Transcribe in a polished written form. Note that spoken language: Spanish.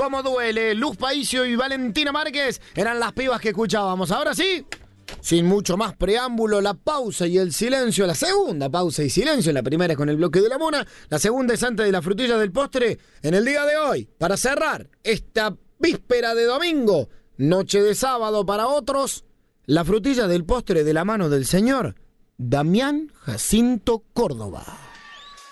cómo duele. Luz Paício y Valentina Márquez eran las pibas que escuchábamos. Ahora sí, sin mucho más preámbulo, la pausa y el silencio. La segunda pausa y silencio. La primera es con el bloque de la mona. La segunda es antes de la frutilla del postre. En el día de hoy, para cerrar esta víspera de domingo, noche de sábado para otros, la frutilla del postre de la mano del señor Damián Jacinto Córdoba.